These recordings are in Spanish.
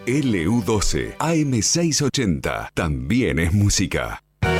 LU12 AM680 también es música.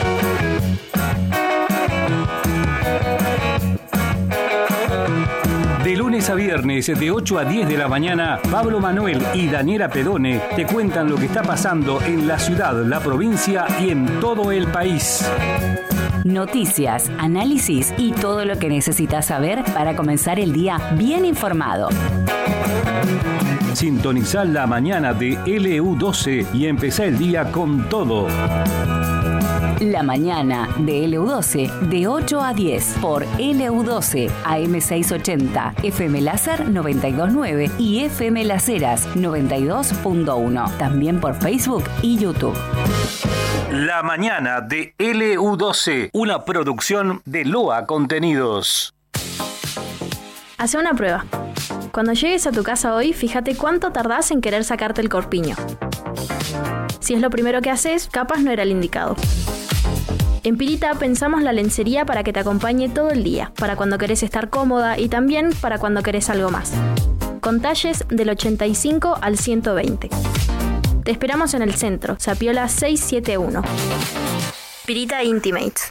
De lunes a viernes, de 8 a 10 de la mañana, Pablo Manuel y Daniela Pedone te cuentan lo que está pasando en la ciudad, la provincia y en todo el país. Noticias, análisis y todo lo que necesitas saber para comenzar el día bien informado. Sintonizá la mañana de LU12 y empezá el día con todo. La mañana de LU12 de 8 a 10 por LU12 AM680, FM Láser 92.9 y FM Las Heras 92.1. También por Facebook y YouTube. La mañana de LU12, una producción de Loa Contenidos. Hace una prueba. Cuando llegues a tu casa hoy, fíjate cuánto tardás en querer sacarte el corpiño. Si es lo primero que haces, capaz no era el indicado. En Pirita pensamos la lencería para que te acompañe todo el día, para cuando querés estar cómoda y también para cuando querés algo más. Con talles del 85 al 120. Te esperamos en el centro, Zapiola 671. Pirita Intimates.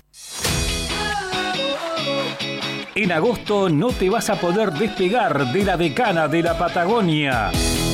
En agosto no te vas a poder despegar de la decana de la Patagonia.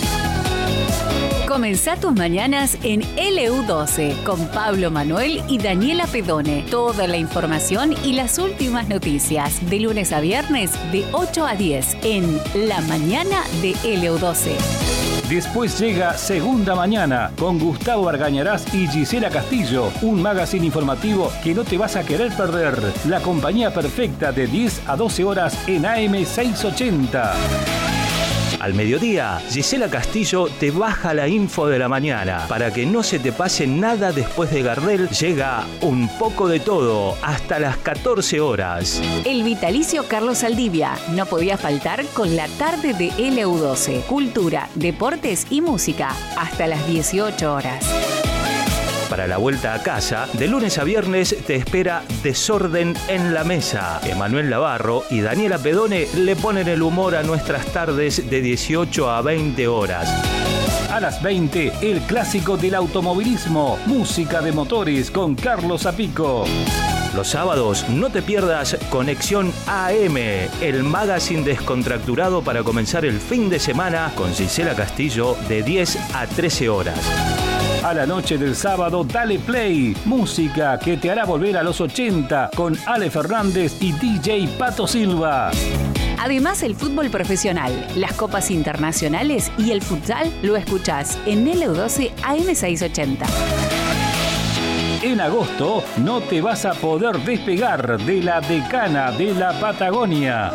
Comenzá tus mañanas en LU12 con Pablo Manuel y Daniela Pedone. Toda la información y las últimas noticias de lunes a viernes de 8 a 10 en La Mañana de LU12. Después llega Segunda Mañana con Gustavo Argañarás y Gisela Castillo, un magazine informativo que no te vas a querer perder. La compañía perfecta de 10 a 12 horas en AM680. Al mediodía, Gisela Castillo te baja la info de la mañana. Para que no se te pase nada después de Gardel, llega Un poco de todo hasta las 14 horas. El vitalicio Carlos Saldivia no podía faltar con la tarde de LU12. Cultura, deportes y música hasta las 18 horas. Para la vuelta a casa, de lunes a viernes te espera Desorden en la Mesa. Emanuel Navarro y Daniela Pedone le ponen el humor a nuestras tardes de 18 a 20 horas. A las 20, el clásico del automovilismo, música de motores con Carlos Zapico. Los sábados no te pierdas Conexión AM, el magazine descontracturado para comenzar el fin de semana con Gisela Castillo de 10 a 13 horas. A la noche del sábado, dale play. Música que te hará volver a los 80 con Ale Fernández y DJ Pato Silva. Además, el fútbol profesional, las copas internacionales y el futsal lo escuchás en LU12 AM680. En agosto no te vas a poder despegar de la decana de la Patagonia.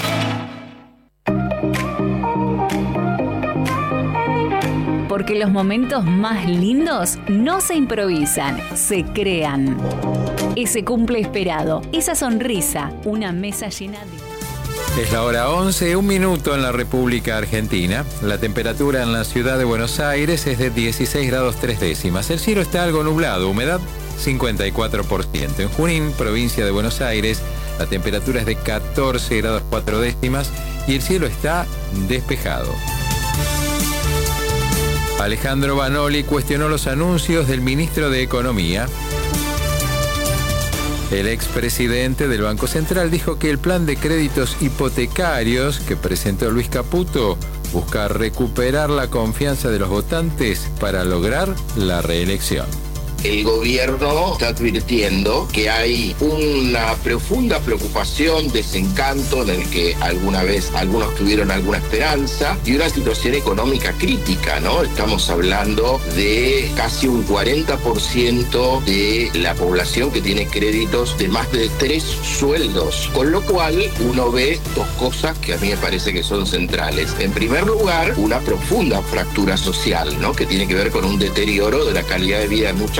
Porque los momentos más lindos no se improvisan, se crean. Ese cumple esperado, esa sonrisa, una mesa llena de... Es la hora 11, 1 minuto en la República Argentina. La temperatura en la ciudad de Buenos Aires es de 16 grados 3 décimas. El cielo está algo nublado, humedad 54%. En Junín, provincia de Buenos Aires, la temperatura es de 14 grados 4 décimas y el cielo está despejado. Alejandro Banoli cuestionó los anuncios del ministro de Economía. El expresidente del Banco Central dijo que el plan de créditos hipotecarios que presentó Luis Caputo busca recuperar la confianza de los votantes para lograr la reelección. El gobierno está advirtiendo que hay una profunda preocupación, desencanto en el que alguna vez algunos tuvieron alguna esperanza y una situación económica crítica, ¿no? Estamos hablando de casi un 40% de la población que tiene créditos de más de 3 sueldos, con lo cual uno ve dos cosas que a mí me parece que son centrales. En primer lugar, una profunda fractura social, ¿no? Que tiene que ver con un deterioro de la calidad de vida de mucha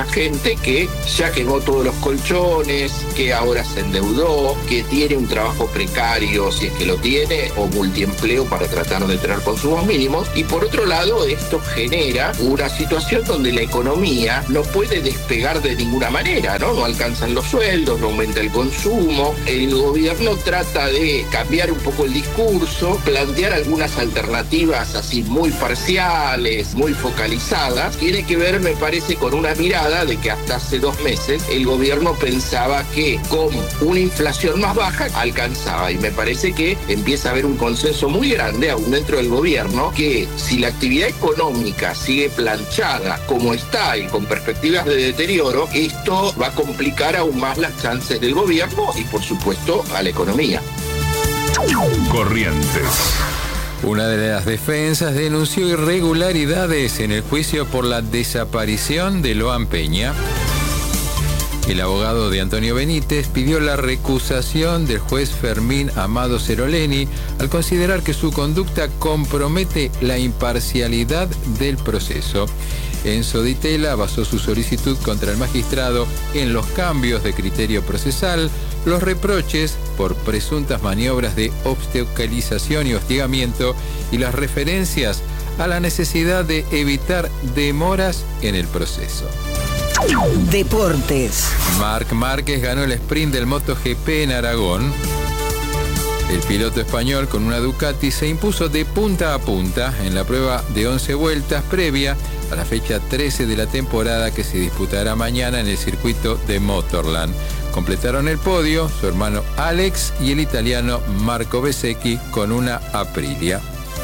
gente que ya quemó todos los colchones, que ahora se endeudó, que tiene un trabajo precario, si es que lo tiene, o multiempleo para tratar de tener consumos mínimos. Y por otro lado, esto genera una situación donde la economía no puede despegar de ninguna manera, ¿no? No alcanzan los sueldos, no aumenta el consumo. El gobierno trata de cambiar un poco el discurso, plantear algunas alternativas así muy parciales, muy focalizadas. Tiene que ver, me parece, con una mirada de que hasta hace 2 meses el gobierno pensaba que con una inflación más baja alcanzaba, y me parece que empieza a haber un consenso muy grande aún dentro del gobierno que si la actividad económica sigue planchada como está y con perspectivas de deterioro, esto va a complicar aún más las chances del gobierno y por supuesto a la economía. Corrientes. Una de las defensas denunció irregularidades en el juicio por la desaparición de Loan Peña. El abogado de Antonio Benítez pidió la recusación del juez Fermín Amado Ceroleni al considerar que su conducta compromete la imparcialidad del proceso. Enzo Di Tella basó su solicitud contra el magistrado en los cambios de criterio procesal, los reproches por presuntas maniobras de obstaculización y hostigamiento y las referencias a la necesidad de evitar demoras en el proceso. Deportes. Marc Márquez ganó el sprint del MotoGP en Aragón. El piloto español con una Ducati se impuso de punta a punta en la prueba de 11 vueltas previa a la fecha 13 de la temporada que se disputará mañana en el circuito de Motorland. Completaron el podio su hermano Alex y el italiano Marco Bezzecchi con una Aprilia.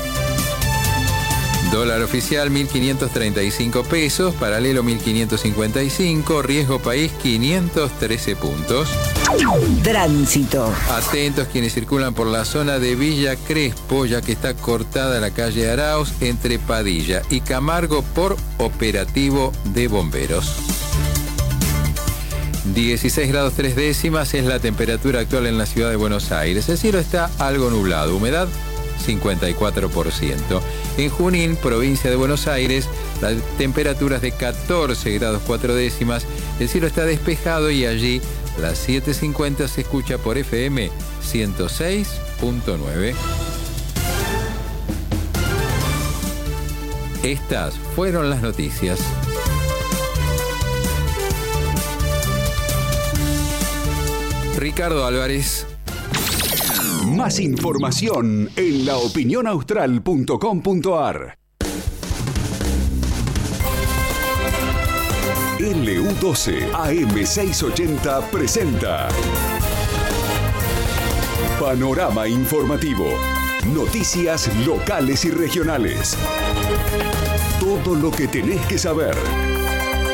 Dólar oficial 1.535 pesos, paralelo 1.555, riesgo país 513 puntos. Tránsito. Atentos quienes circulan por la zona de Villa Crespo, ya que está cortada la calle Arauz entre Padilla y Camargo por operativo de bomberos. 16 grados 3 décimas es la temperatura actual en la ciudad de Buenos Aires. El cielo está algo nublado, humedad 54%. En Junín, provincia de Buenos Aires, la temperatura es de 14 grados 4 décimas. El cielo está despejado y allí las 7:50 se escucha por FM 106.9. Estas fueron las noticias. Ricardo Álvarez. Más información en laopinionaustral.com.ar. LU12 AM680 presenta Panorama Informativo. Noticias locales y regionales. Todo lo que tenés que saber.